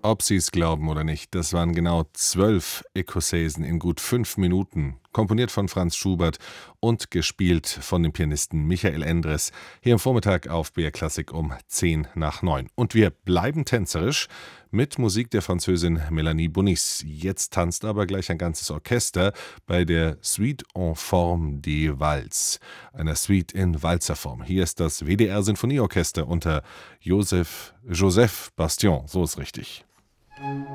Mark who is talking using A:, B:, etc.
A: Ob Sie es glauben oder nicht, das waren genau 12 Ekossaisen in gut 5 Minuten, komponiert von Franz Schubert und gespielt von dem Pianisten Michael Endres, hier am Vormittag auf BR Klassik um 10 nach 9. Und wir bleiben tänzerisch mit Musik der Französin Mélanie Bonis. Jetzt tanzt aber gleich ein ganzes Orchester bei der Suite en forme de Valse, einer Suite in Walzerform. Hier ist das WDR Sinfonieorchester unter Joseph Bastion, so ist richtig.